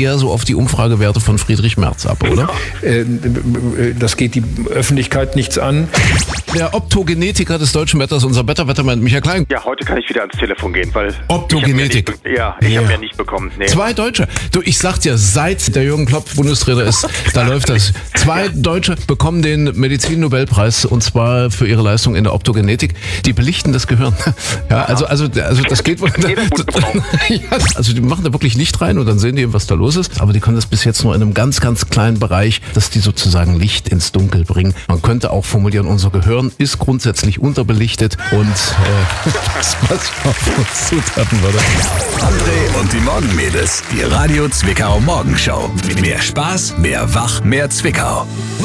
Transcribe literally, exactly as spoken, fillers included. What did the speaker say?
eher so auf die Umfragewerte von Friedrich Merz ab, oder? Äh, das geht die Öffentlichkeit nichts an. Der Optogenetiker des deutschen Wetters, unser Wetterwettermann Michael Klein. Ja, heute kann ich wieder ans Telefon gehen, weil... Optogenetik. Ich ja, ich Ja. habe ja nicht bekommen. Nee. Zwei Deutsche. Du, ich sag dir, seit der Jürgen Klopp Bundestrainer ist, da läuft das. Zwei Deutsche bekommen den Medizin-Nobelpreis und zwar für ihre Leistung in der Optogenetik. Die belichten das Gehirn. Ja, also, also, also das geht wohl. Ja, also die machen da wirklich Licht rein und dann sehen die, was da los ist. Aber die können das bis jetzt nur in einem ganz, ganz kleinen Bereich, dass die sozusagen Licht ins Dunkel bringen. Man könnte auch formulieren, unser Gehirn ist grundsätzlich unterbelichtet und äh, was, was auf uns zutreffen würde. André und die Morgenmädels, die Radio Zwickau Morgenshow. Mehr Spaß, mehr Wach, mehr Zwickau.